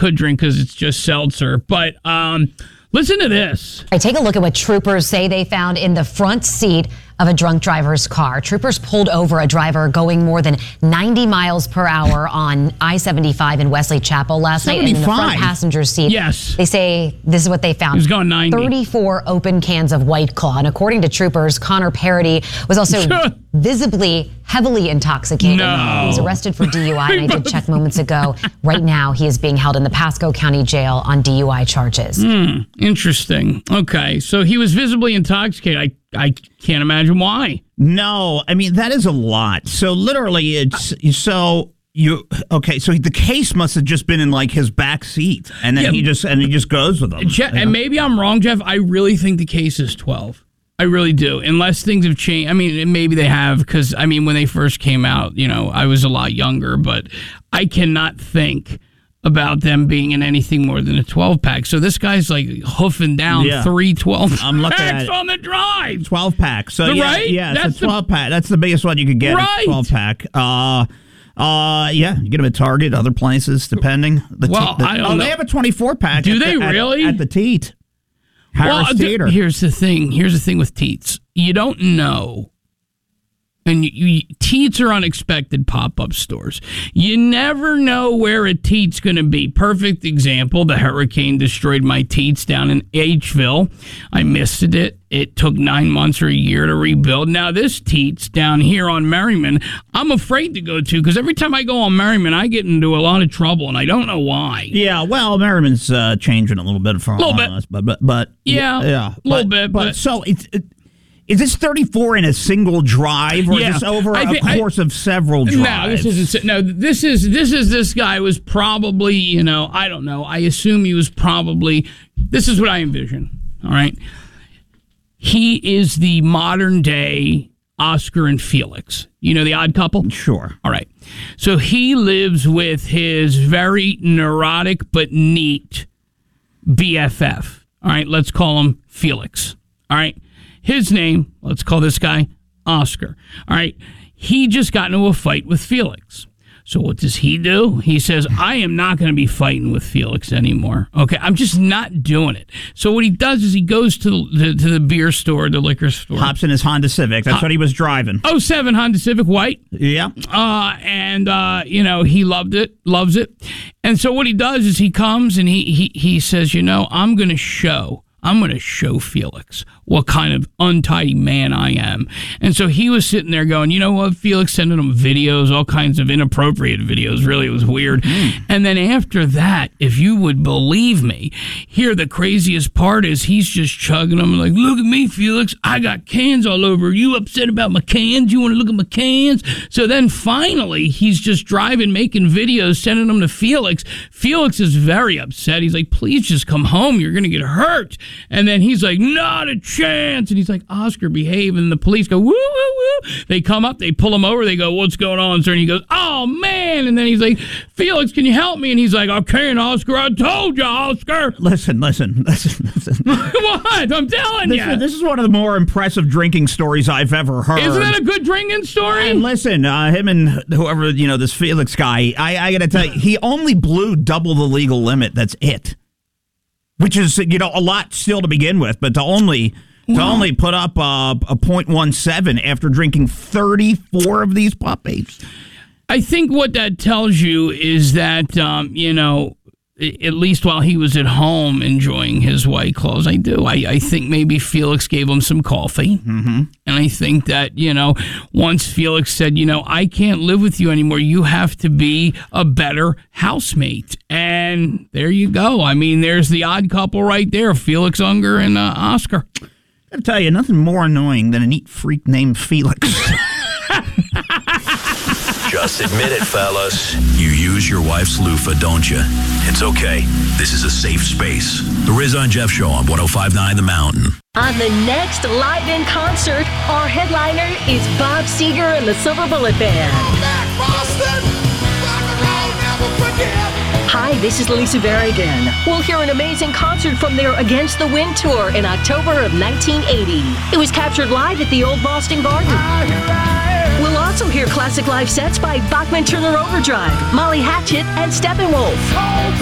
could drink because it's just seltzer. But listen to this. I take a look at what troopers say they found in the front seat of a drunk driver's car. Troopers pulled over a driver going more than 90 miles per hour on I-75 in Wesley Chapel last night. And in the front passenger seat, yes, they say this is what they found. He was going 90. 34 open cans of White Claw. And according to troopers, Connor Parody was also visibly heavily intoxicated. No. He was arrested for DUI, and I did check moments ago. Right now, he is being held in the Pasco County Jail on DUI charges. Interesting. Okay, so he was visibly intoxicated. I can't imagine why. No, I mean, that is a lot. So literally, so the case must have just been in like his back seat, and then he just goes with them. And maybe I'm wrong, Jeff. I really think the case is 12. I really do, unless things have changed. I mean, maybe they have, because I mean, when they first came out, I was a lot younger, but I cannot think about them being in anything more than a 12-pack. So this guy's like hoofing down 3 12-packs on the drive. 12-pack. So right? That's a 12-pack. That's the biggest one you could get. Right. 12-pack. You get them at Target, other places, depending. I don't know. They have a 24-pack. Do they really? At the Teat. Harris Theater. Here's the thing with Teats. You don't know. And Teats are unexpected pop-up stores. You never know where a Teats going to be. Perfect example, the hurricane destroyed my Teats down in Hville. I missed it. It took 9 months or a year to rebuild. Now this Teats down here on Merriman, I'm afraid to go to, because every time I go on Merriman, I get into a lot of trouble, and I don't know why. Yeah, well, Merriman's changing a little bit for all of us, but yeah, a little bit. But so is this 34 in a single drive, or is this over a course of several drives? This is this guy was probably, I don't know. I assume he was probably, this is what I envision, all right? He is the modern day Oscar and Felix. The Odd Couple? Sure. All right. So he lives with his very neurotic but neat BFF. All right, let's call him Felix. All right. His name, let's call this guy Oscar. All right. He just got into a fight with Felix. So what does he do? He says, I am not going to be fighting with Felix anymore. Okay. I'm just not doing it. So what he does is he goes to the beer store, the liquor store. Hops in his Honda Civic. That's what he was driving. 07 Honda Civic, white. Yeah. He loves it. And so what he does is he comes and he says, I'm going to show Felix what kind of untidy man I am. And so he was sitting there going, you know what, Felix, sending him videos, all kinds of inappropriate videos. Really, it was weird. And then after that, if you would believe me, here the craziest part is he's just chugging them like, look at me, Felix. I got cans all over. You upset about my cans? You want to look at my cans? So then finally, he's just driving, making videos, sending them to Felix. Felix is very upset. He's like, please just come home. You're going to get hurt. And then he's like, not a chance. And he's like, Oscar, behave. And the police go, woo, woo, woo. They come up, they pull him over. They go, what's going on, sir? And he goes, oh, man. And then he's like, Felix, can you help me? And he's like, I can't, Oscar. I told you, Oscar. Listen. What? I'm telling you. This is one of the more impressive drinking stories I've ever heard. Isn't that a good drinking story? And listen, him and whoever, this Felix guy, I got to tell you, he only blew double the legal limit. That's it. Which is, a lot still to begin with, but to only put up a .17 after drinking 34 of these puppies. I think what that tells you is that, at least while he was at home enjoying his White Claws, I think maybe Felix gave him some coffee. Mm-hmm. And I think that, once Felix said, I can't live with you anymore. You have to be a better housemate. And there you go. I mean, there's the Odd Couple right there, Felix Unger and Oscar. I gotta tell you, nothing more annoying than a neat freak named Felix. Just admit it, fellas. You use your wife's loofah, don't you? It's okay. This is a safe space. The Riz on Jeff Show on 105.9 The Mountain. On the next Live in Concert, our headliner is Bob Seger and the Silver Bullet Band. Hi, this is Lisa Berrigan. We'll hear an amazing concert from their Against the Wind tour in October of 1980. It was captured live at the Old Boston Garden. We'll also hear classic live sets by Bachman Turner Overdrive, Molly Hatchet, and Steppenwolf.